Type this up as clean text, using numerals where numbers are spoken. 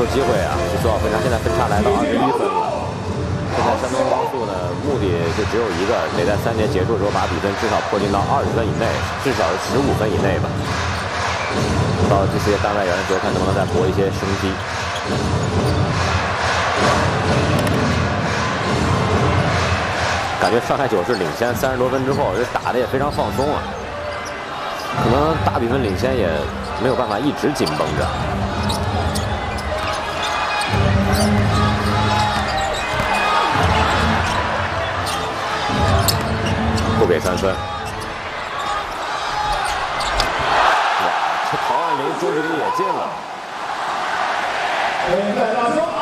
机会啊去做好分差。现在分差来到21分了。现在山东光速呢，目的就只有一个，得在3节结束的时候把比分至少迫近到20分以内，至少是15分以内吧。到这些单外援的时候，看能不能再搏一些生机。感觉上海九是领先30多分之后，这打的也非常放松啊。可能大比分领先也没有办法一直紧绷着。不给3分。哇，这陶万林中距离也进了。